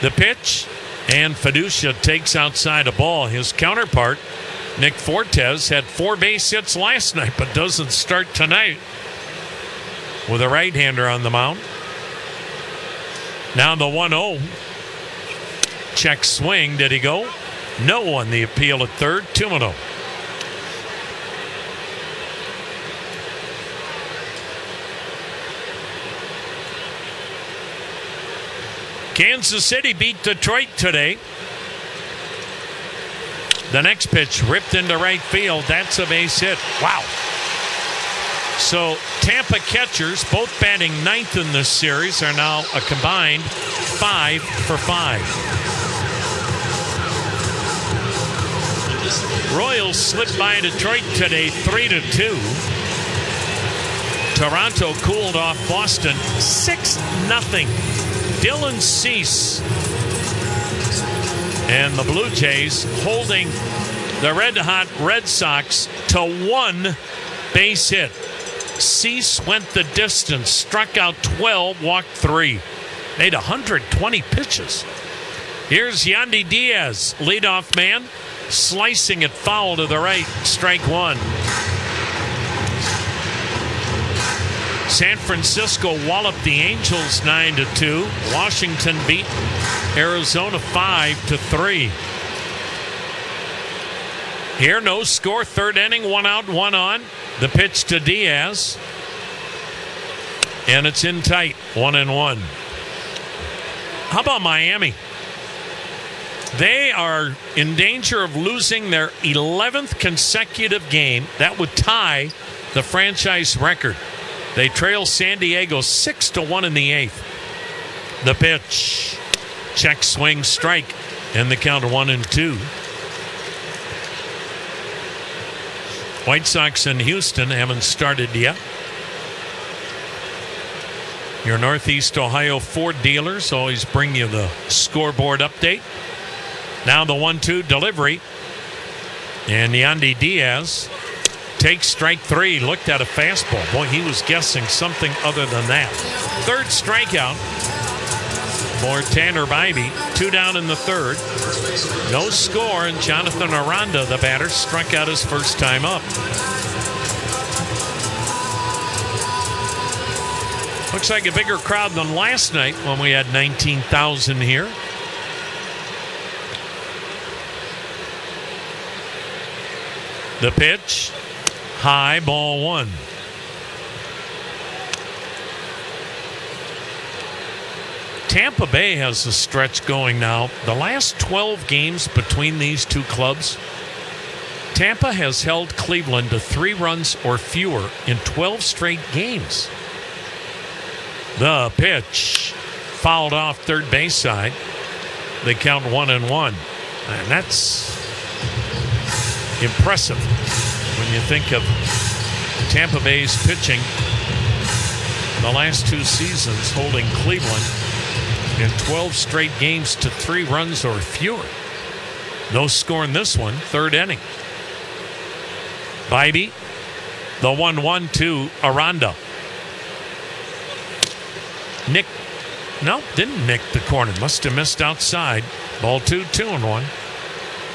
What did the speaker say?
The pitch, and Fiducia takes outside a ball. His counterpart, Nick Fortes, had 4 base hits last night, but doesn't start tonight with a right-hander on the mound. Now the 1-0. Check swing. Did he go? No on the appeal at third. 2-0. Kansas City beat Detroit today. The next pitch ripped into right field. That's a base hit. Wow. So Tampa catchers, both batting 9th in this series, are now a combined 5 for 5. Royals slipped by Detroit today 3-2. Toronto cooled off Boston 6-0. Dylan Cease and the Blue Jays holding the red-hot Red Sox to 1 base hit. Cease went the distance, struck out 12, walked 3. Made 120 pitches. Here's Yandy Diaz, leadoff man, slicing it foul to the right, strike 1. San Francisco walloped the Angels 9-2. Washington beat Arizona 5-3. Here, no score, 3rd inning, 1 out, 1 on. The pitch to Diaz. And it's in tight, 1-1. How about Miami? They are in danger of losing their 11th consecutive game. That would tie the franchise record. They trail San Diego 6-1 in the 8th. The pitch. Check swing strike. And the count 1-2. White Sox and Houston haven't started yet. Your Northeast Ohio Ford dealers always bring you the scoreboard update. Now the 1-2 delivery. And Yandy Diaz takes strike 3. Looked at a fastball. Boy, he was guessing something other than that. 3rd strikeout for Tanner Bybee. 2 down in the 3rd. No score, and Jonathan Aranda, the batter, struck out his first time up. Looks like a bigger crowd than last night when we had 19,000 here. The pitch. High, ball 1. Tampa Bay has a stretch going now. The last 12 games between these two clubs, Tampa has held Cleveland to 3 runs or fewer in 12 straight games. The pitch. Fouled off third base side. They count 1-1. And that's impressive when you think of Tampa Bay's pitching the last 2 seasons, holding Cleveland in 12 straight games to 3 runs or fewer. No score in this one, 3rd inning. Bybee, the 1-1 to Aranda. Didn't nick the corner. Must have missed outside. Ball 2, 2-1.